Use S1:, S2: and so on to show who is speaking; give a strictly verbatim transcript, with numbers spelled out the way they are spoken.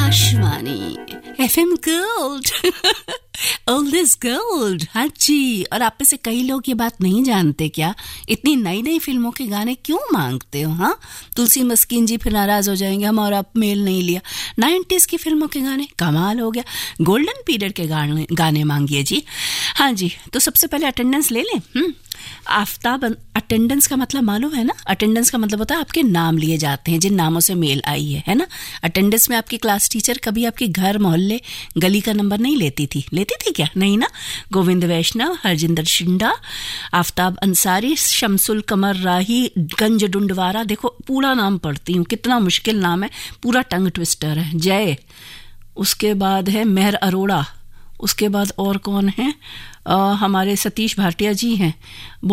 S1: Akashvani FM gold old is gold. हाँ जी, और आप में से कई लोग ये बात नहीं जानते क्या, इतनी नई नई फिल्मों के गाने क्यों मांगते हो? हाँ, तुलसी मस्कीन जी फिर नाराज हो जाएंगे, हम और आप मेल नहीं लिया। नाइन्टीज की फिल्मों के गाने कमाल हो गया, गोल्डन पीरियड के गाने गाने मांगिए जी। हाँ जी, तो सबसे पहले अटेंडेंस ले लें। हम्म आफ्ताब, अटेंडेंस का मतलब मालूम है ना? अटेंडेंस का मतलब होता है आपके नाम लिए जाते हैं, जिन नामों से मेल आई है है ना? अटेंडेंस में आपकी क्लास टीचर कभी आपके घर, मोहल्ले, गली का नंबर नहीं लेती थी? लेती थी क्या? नहीं ना। गोविंद वैष्णव, हरजिंदर शिंडा, आफ्ताब अंसारी, शमसुल कमर राही, गंज डुंडवारा, देखो पूरा नाम पढ़ती हूँ, कितना मुश्किल नाम है, पूरा टंग ट्विस्टर है। जय, उसके बाद है मेहर अरोड़ा, उसके बाद और कौन है? आ, हमारे सतीश भाटिया जी हैं।